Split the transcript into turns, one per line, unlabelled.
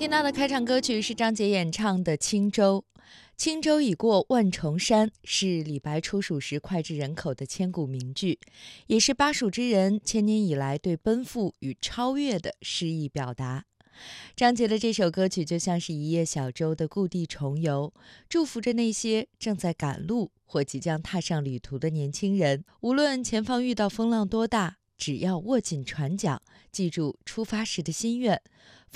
听到的开场歌曲是张杰演唱的《轻舟》。轻舟已过万重山是李白出蜀时脍炙人口的千古名句，也是巴蜀之人千年以来对奔赴与超越的诗意表达。张杰的这首歌曲就像是一叶小舟的故地重游，祝福着那些正在赶路或即将踏上旅途的年轻人，无论前方遇到风浪多大，只要握紧船桨，记住出发时的心愿，